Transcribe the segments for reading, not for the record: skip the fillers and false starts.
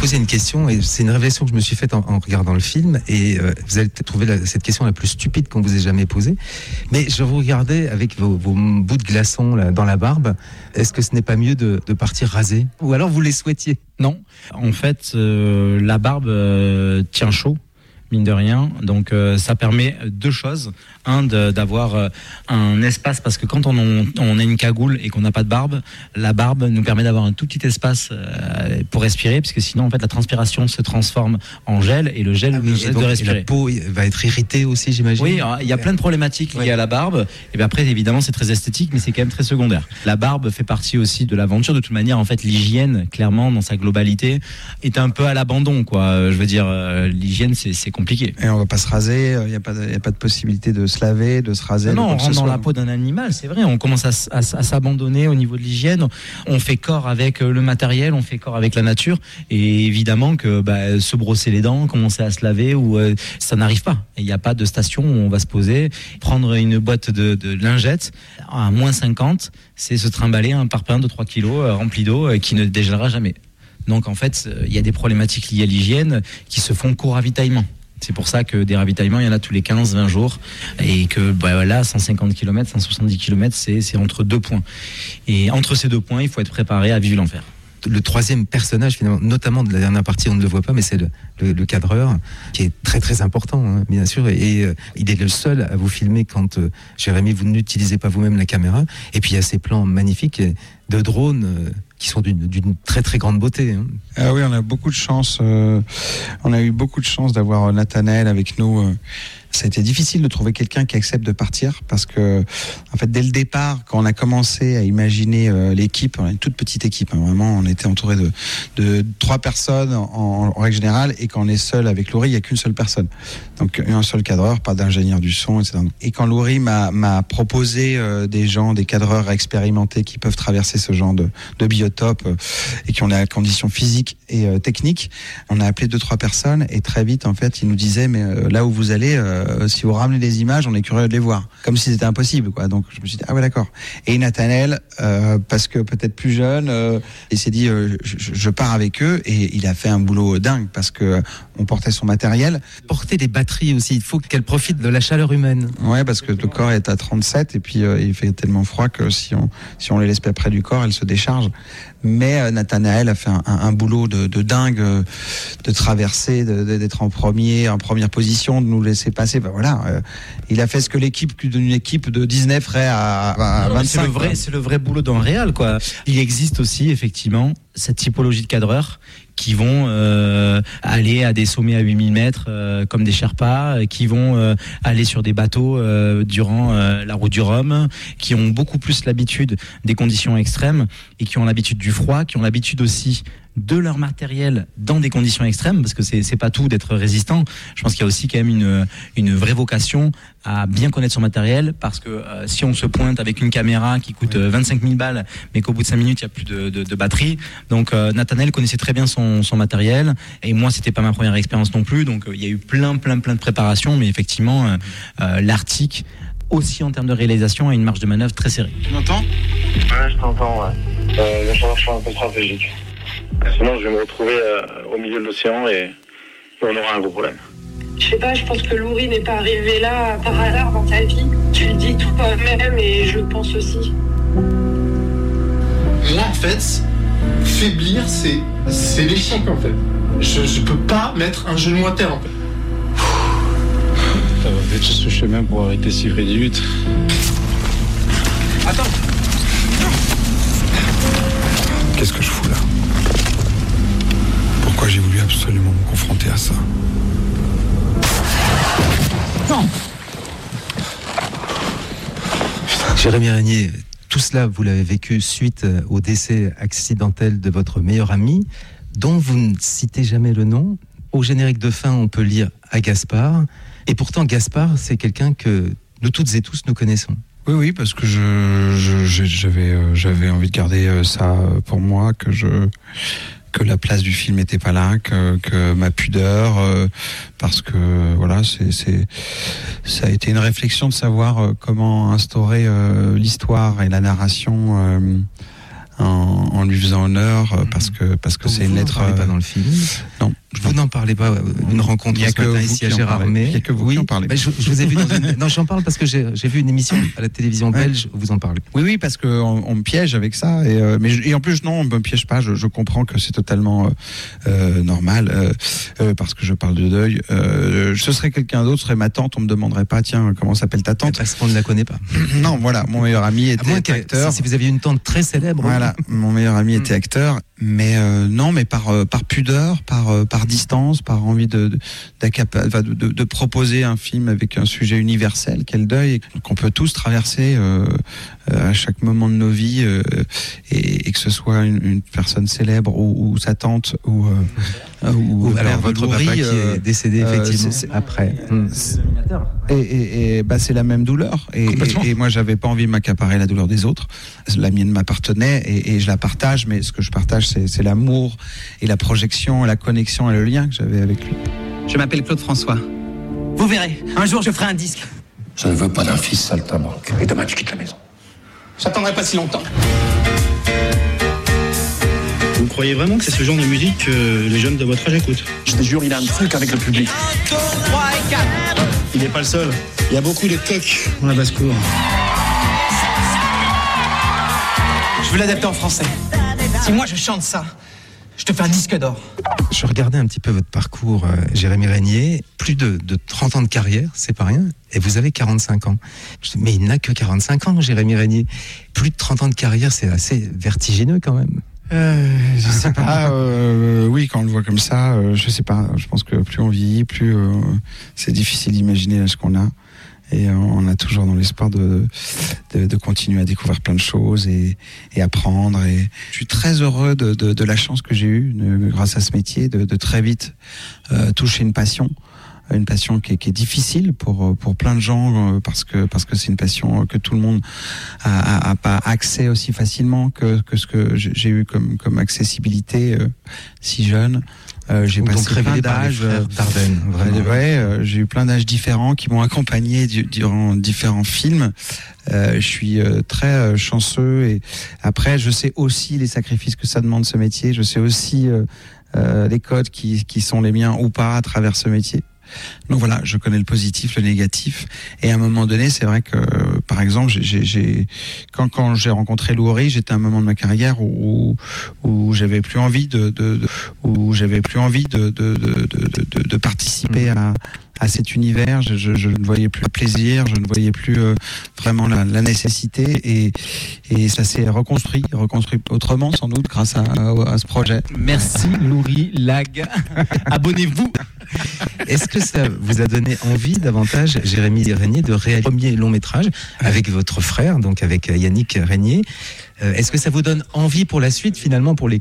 poser une question, et c'est une révélation que je me suis faite en regardant le film, et vous allez peut-être trouver cette question la plus stupide qu'on vous ait jamais posée, mais je vous regardais avec vos bouts de glaçons là, dans la barbe. Est-ce que ce n'est pas mieux de partir rasé, ou alors vous les souhaitiez? Non, en fait, la barbe tient chaud, mine de rien. Donc ça permet deux choses. Un, d'avoir un espace, parce que quand on a une cagoule et qu'on n'a pas de barbe, la barbe nous permet d'avoir un tout petit espace pour respirer, parce que sinon en fait la transpiration se transforme en gel, et le gel nous aide de respirer. Et la peau va être irritée aussi, j'imagine. Oui, il y a plein de problématiques liées à la barbe. Et bien après, évidemment, c'est très esthétique, mais c'est quand même très secondaire. La barbe fait partie aussi de l'aventure. De toute manière, en fait, l'hygiène, clairement, dans sa globalité, est un peu à l'abandon, quoi. Je veux dire, l'hygiène, c'est compliqué. Et on va pas se raser. Il y a pas de possibilité de se laver, de se raser. Non, on rentre dans la peau d'un animal, c'est vrai. On commence à s'abandonner au niveau de l'hygiène. On fait corps avec le matériel, on fait corps avec la nature. Et évidemment que se brosser les dents, commencer à se laver, ça n'arrive pas. Il n'y a pas de station où on va se poser, prendre une boîte de lingettes à moins 50, c'est se trimballer un parpaing de 3 kilos rempli d'eau qui ne dégèlera jamais. Donc en fait, il y a des problématiques liées à l'hygiène qui se font qu'au ravitaillement. C'est pour ça que des ravitaillements, il y en a tous les 15-20 jours, et que 150 km, 170 km, c'est entre 2 points. Et entre ces 2 points, il faut être préparé à vivre l'enfer. Le troisième personnage, finalement, notamment de la dernière partie, on ne le voit pas, mais c'est le cadreur, qui est très très important, hein, bien sûr, et il est le seul à vous filmer quand, Jérémy, vous n'utilisez pas vous-même la caméra. Et puis il y a ces plans magnifiques de drones qui sont d'une très très grande beauté. Hein. Ah oui, on a beaucoup de chance. On a eu beaucoup de chance d'avoir Nathanaël avec nous. Ça a été difficile de trouver quelqu'un qui accepte de partir, parce que, en fait, dès le départ, quand on a commencé à imaginer l'équipe, on a une toute petite équipe, hein, vraiment, on était entouré de 3 personnes en règle générale, et quand on est seul avec Laurie, il n'y a qu'une seule personne. Donc, un seul cadreur, pas d'ingénieur du son, etc. Et quand Laurie m'a proposé des gens, des cadreurs expérimentés qui peuvent traverser ce genre de biotope et qui ont la condition physique et technique, on a appelé 2-3 personnes, et très vite, en fait, ils nous disaient, mais là où vous allez, si vous ramenez des images, on est curieux de les voir. Comme si c'était impossible, quoi. Donc, je me suis dit, ah ouais, d'accord. Et Nathanaël, parce que peut-être plus jeune, il s'est dit, je pars avec eux, et il a fait un boulot dingue, parce que on portait son matériel. Porter des batteries aussi, il faut qu'elles profitent de la chaleur humaine. Ouais, parce que le corps est à 37, et puis il fait tellement froid que si on les laisse pas près du corps, elles se déchargent. Mais Nathanaël a fait un boulot de dingue, de traverser, d'être en première position, de nous laisser passer. Il a fait ce que une équipe de 19 ferait à 25. C'est le vrai boulot d'un réal, quoi. Il existe aussi effectivement cette typologie de cadreurs qui vont aller à des sommets à 8000 mètres comme des Sherpas, qui vont aller sur des bateaux durant la route du Rhum, qui ont beaucoup plus l'habitude des conditions extrêmes, et qui ont l'habitude du froid, qui ont l'habitude aussi de leur matériel dans des conditions extrêmes, parce que c'est pas tout d'être résistant. Je pense qu'il y a aussi quand même une vraie vocation à bien connaître son matériel, parce que si on se pointe avec une caméra qui coûte 25 000 balles, mais qu'au bout de 5 minutes il n'y a plus de batterie. Donc Nathanaël connaissait très bien son matériel, et moi c'était pas ma première expérience non plus, donc il y a eu plein de préparations, mais effectivement l'Arctique aussi en termes de réalisation a une marge de manœuvre très serrée. Tu m'entends ? Ouais, je t'entends, ouais. Il va falloir que je sois un peu stratégique. Sinon, je vais me retrouver au milieu de l'océan et on aura un gros problème. Je sais pas, je pense que Laurie n'est pas arrivée là par hasard dans ta vie. Tu le dis toi-même, et je le pense aussi. Moi, en fait, faiblir, c'est l'échec, en fait. Je peux pas mettre un genou à terre, en fait. Ça va vite ce chemin pour arrêter si vite. Attends. Qu'est-ce que je fous là ? Pourquoi j'ai voulu absolument me confronter à ça ? Non. Jérémy Régnier, tout cela, vous l'avez vécu suite au décès accidentel de votre meilleur ami, dont vous ne citez jamais le nom. Au générique de fin, on peut lire à Gaspard. Et pourtant, Gaspard, c'est quelqu'un que nous toutes et tous nous connaissons. Oui, parce que j'avais envie de garder ça pour moi, que la place du film n'était pas là, que ma pudeur, parce que voilà, ça a été une réflexion de savoir comment instaurer l'histoire et la narration en lui faisant honneur parce que Donc c'est une lettre. Vous n'en parlez pas dans le film. Non. Vous n'en parlez pas. Une rencontre ce matin ici à Gérardmer. Il n'y a que vous qui en parlez. Je vous ai vu dans une... Non, j'en parle parce que j'ai vu une émission à la télévision belge où vous en parlez. Oui, parce que on me piège avec ça. Et en plus, non, on me piège pas. Je comprends que c'est totalement normal parce que je parle de deuil. Ce serait quelqu'un d'autre, ce serait ma tante. On me demanderait pas, tiens, comment s'appelle ta tante? Parce qu'on ne la connaît pas. Non, voilà, mon meilleur ami était acteur. Si vous aviez une tante très célèbre. Voilà, mon meilleur ami était acteur. Mais non, mais par pudeur, par distance, par envie de proposer un film avec un sujet universel qu'est le deuil, qu'on peut tous traverser à chaque moment de nos vies, et que ce soit une personne célèbre ou sa tante ou alors votre papa qui est décédé effectivement après. Et c'est la même douleur. Et moi, j'avais pas envie de m'accaparer la douleur des autres. La mienne m'appartenait et je la partage. Mais ce que je partage, c'est l'amour et la projection, et la connexion et le lien que j'avais avec lui. Je m'appelle Claude François. Vous verrez, un jour je ferai un disque. Je ne veux pas d'un fils saltimbanque. Et demain, tu quittes la maison. J'attendrai pas si longtemps. Vous croyez vraiment que c'est ce genre de musique que les jeunes de votre âge écoutent? Je te jure, il a un truc avec le public. 1, 2, 3 et 4. Il n'est pas le seul. Il y a beaucoup de coqs dans la basse-cour. Je veux l'adapter en français. Si moi je chante ça, je te fais un disque d'or. Je regardais un petit peu votre parcours, Jérémy Régnier. Plus de 30 ans de carrière, c'est pas rien. Et vous avez 45 ans. Mais il n'a que 45 ans, Jérémy Régnier. Plus de 30 ans de carrière, c'est assez vertigineux quand même. Je sais pas. Oui, quand on le voit comme ça, je sais pas. Je pense que plus on vieillit, plus c'est difficile d'imaginer l'âge qu'on a. Et on a toujours dans l'espoir de continuer à découvrir plein de choses et apprendre. Et je suis très heureux de la chance que j'ai eue grâce à ce métier, de très vite toucher une passion qui est difficile pour plein de gens parce que c'est une passion que tout le monde a pas accès aussi facilement que ce que j'ai eu comme accessibilité si jeune. J'ai passé plein d'âges d'Ardenne, vraiment. J'ai eu plein d'âges différents qui m'ont accompagné durant différents films. Je suis très chanceux et après je sais aussi les sacrifices que ça demande ce métier. Je sais aussi les codes qui sont les miens ou pas à travers ce métier. Donc voilà, je connais le positif, le négatif, et à un moment donné, c'est vrai que, par exemple, quand j'ai rencontré Lou Horry, j'étais à un moment de ma carrière où j'avais plus envie de participer à cet univers. Je ne voyais plus le plaisir, je ne voyais plus vraiment la nécessité, et ça s'est reconstruit autrement sans doute grâce à ce projet. Merci Louri Lag. Abonnez-vous. Est-ce que ça vous a donné envie davantage, Jérémy Régnier, de réaliser le premier long métrage avec votre frère, donc avec Yannick Régnier? Est-ce que ça vous donne envie pour la suite, finalement, pour les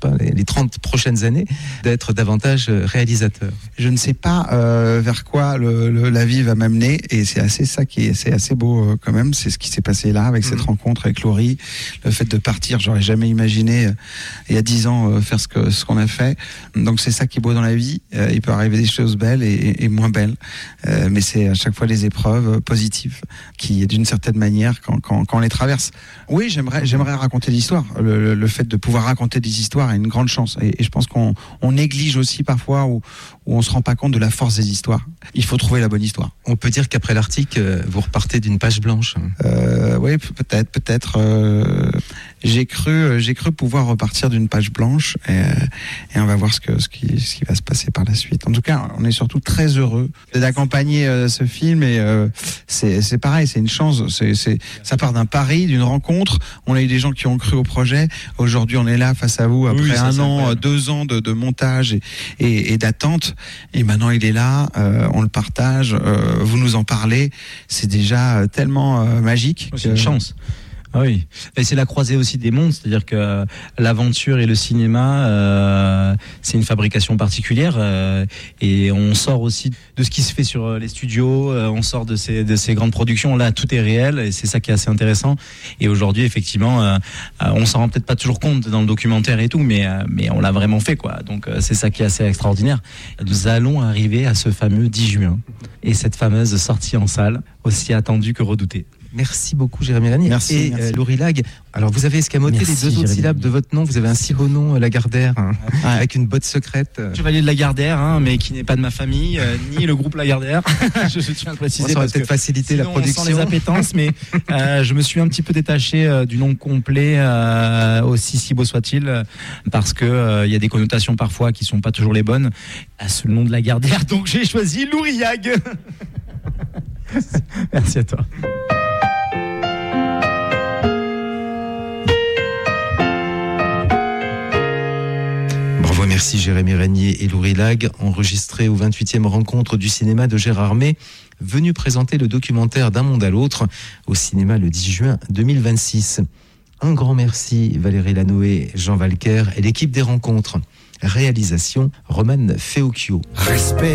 30 prochaines années, d'être davantage réalisateur? Je ne sais pas vers quoi la vie va m'amener, et c'est assez beau quand même. C'est ce qui s'est passé là avec cette rencontre avec Laurie, le fait de partir. J'aurais jamais imaginé il y a 10 ans faire ce qu'on a fait. Donc c'est ça qui est beau dans la vie. Il peut arriver des choses belles et moins belles, mais c'est à chaque fois des épreuves positives qui, d'une certaine manière, quand on les traverse. Oui, j'aimerais raconter des histoires. Le fait de pouvoir raconter des histoires est une grande chance. Et je pense qu'on néglige aussi parfois, où on se rend pas compte de la force des histoires. Il faut trouver la bonne histoire. On peut dire qu'après l'Arctique, vous repartez d'une page blanche. Oui, peut-être. J'ai cru pouvoir repartir d'une page blanche, et on va voir ce qui va se passer par la suite. En tout cas, on est surtout très heureux d'accompagner ce film, et c'est pareil, c'est une chance. Ça part d'un pari, d'une rencontre. On a eu des gens qui ont cru au projet. Aujourd'hui, on est là face à vous après 1 an, 2 ans de montage et d'attente. Et maintenant, il est là. On le partage. Vous nous en parlez. C'est déjà tellement magique. C'est une chance. Ah oui, et c'est la croisée aussi des mondes, c'est-à-dire que l'aventure et le cinéma, c'est une fabrication particulière, et on sort aussi de ce qui se fait sur les studios, on sort de ces grandes productions. Là, tout est réel, et c'est ça qui est assez intéressant. Et aujourd'hui, effectivement, on s'en rend peut-être pas toujours compte dans le documentaire et tout, mais on l'a vraiment fait, quoi. Donc c'est ça qui est assez extraordinaire. Nous allons arriver à ce fameux 10 juin, et cette fameuse sortie en salle, aussi attendue que redoutée. Merci beaucoup Jérémy Régnier. Merci. Laurie Lag, alors vous avez escamoté les 2 autres syllabes de votre nom, vous avez un si beau nom, Lagardère, avec une botte secrète. Chevalier de Lagardère, mais qui n'est pas de ma famille, ni le groupe Lagardère. je tiens à le préciser. Ça aurait peut-être facilité la production. On sent les appétences, mais je me suis un petit peu détaché du nom complet, aussi si beau soit-il, parce que il y a des connotations parfois qui sont pas toujours les bonnes à ce nom de Lagardère, donc j'ai choisi Louriag. Merci à toi. Bravo, merci Jérémy Régnier et Laurie Lag, enregistré aux 28e rencontres du cinéma de Gérard May, venu présenter le documentaire D'un monde à l'autre au cinéma le 10 juin 2026. Un grand merci Valérie Lanoé, Jean Valquer et l'équipe des rencontres. Réalisation Romane Feocchio. Respect.